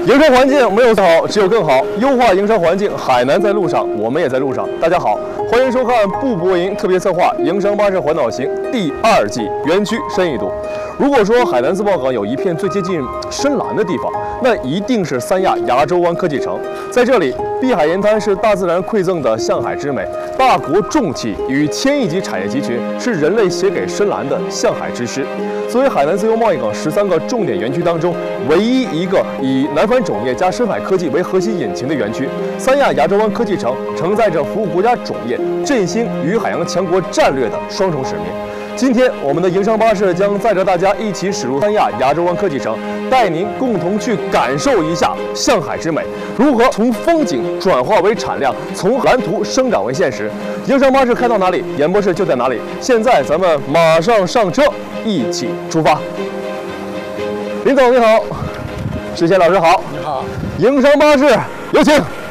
营商环境没有最好，只有更好。优化营商环境，海南在路上，我们也在路上。大家好，欢迎收看步步为营特别策划《营商巴士环岛行》第2季园区深一读。如果说海南自贸港有一片最接近深蓝的地方，那一定是三亚亚洲湾科技城。在这里，碧海沿滩是大自然馈赠的向海之美，大国重器与千亿级产业集群是人类写给深蓝的向海之诗。作为海南自由贸易港13个重点园区当中唯一一个以南方种业加深海科技为核心引擎的园区，三亚亚洲湾科技城承载着服务国家种业、振兴与海洋强国战略的双重使命。今天，我们的营商巴士将载着大家一起驶入三亚亚洲湾科技城，带您共同去感受一下向海之美，如何从风景转化为产量，从蓝图生长为现实。营商巴士开到哪里，演播室就在哪里。现在咱们马上上车，一起出发。林总你好，石贤老师好， 你好， 营商巴士有请。